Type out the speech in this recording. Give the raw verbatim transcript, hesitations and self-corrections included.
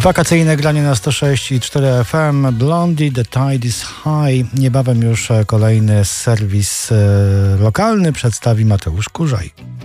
Wakacyjne granie na sto sześć i cztery F M. Blondie, The Tide is High. Niebawem już kolejny serwis lokalny przedstawi Mateusz Kurzaj.